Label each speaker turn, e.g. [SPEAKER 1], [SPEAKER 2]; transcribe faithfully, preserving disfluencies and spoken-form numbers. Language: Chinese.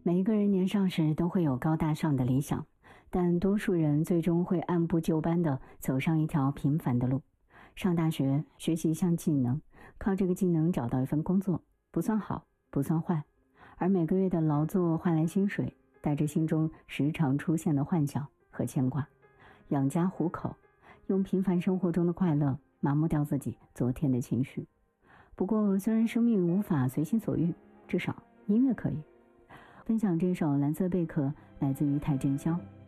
[SPEAKER 1] 每一个人年少时都会有高大上的理想，但多数人最终会按部就班地走上一条平凡的路。上大学，学习一项技能，靠这个技能找到一份工作，不算好，不算坏。而每个月的劳作换来薪水，带着心中时常出现的幻想和牵挂，养家糊口，用平凡生活中的快乐麻木掉自己昨天的情绪。不过，虽然生命无法随心所欲，至少音乐可以。分享这首蓝色贝壳，来自于邰正宵，